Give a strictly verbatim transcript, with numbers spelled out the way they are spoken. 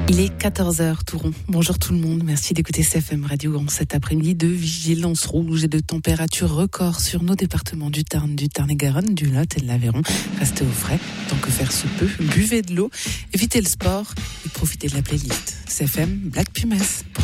Il est quatorze heures tout rond. Bonjour tout le monde, merci d'écouter C F M Radio en cet après-midi de vigilance rouge et de température record sur nos départements du Tarn, du Tarn-et-Garonne, du Lot et de l'Aveyron. Restez au frais tant que faire se peut, buvez de l'eau, évitez le sport et profitez de la playlist. C F M Black Pumas pour